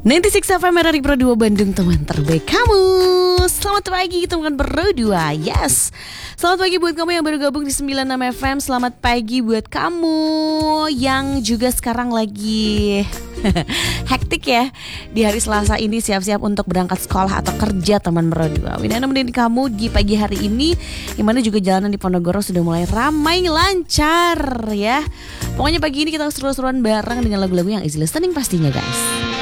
96 FM RRI Pro 2 Bandung, teman terbaik kamu. Selamat pagi teman Pro 2. Yes. Selamat pagi buat kamu yang baru gabung di 96 FM. Selamat pagi buat kamu yang juga sekarang lagi hektik ya. Di hari Selasa ini siap-siap untuk berangkat sekolah atau kerja teman Pro 2. Wina nemenin kamu di pagi hari ini, dimana juga jalanan di Ponorogo sudah mulai ramai lancar ya. Pokoknya pagi ini kita seru-seruan bareng dengan lagu-lagu yang easy listening pastinya guys.